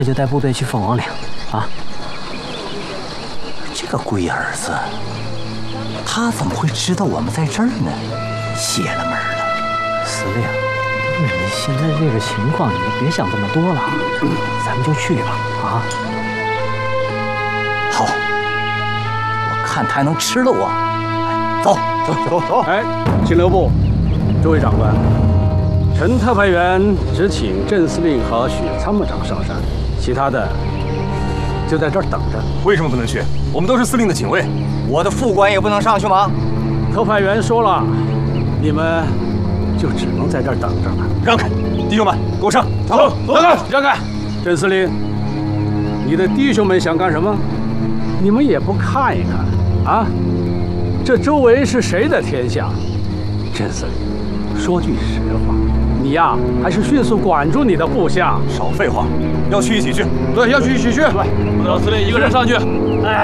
这就带部队去凤凰岭，啊！ 这个龟儿子，他怎么会知道我们在这儿呢？邪了门了！ 司令，你现在这个情况，你就别想这么多了，咱们就去吧，啊！ 好，我看他还能吃了我。走。 哎，清流部，诸位长官，陈特派员只请郑司令和许参谋长上山，其他的就在这儿等着。 为什么不能去？我们都是司令的警卫。 我的副官也不能上去吗？ 特派员说了，你们就只能在这儿等着了。 让开，弟兄们，给我上！ 走，让开！郑司令，你的弟兄们想干什么？你们也不看一看啊？这周围是谁的天下？郑司令，说句实话，你呀，还是迅速管住你的部下。 少废话，要去一起去。 对，要去一起去。对， 不能让司令一个人上去。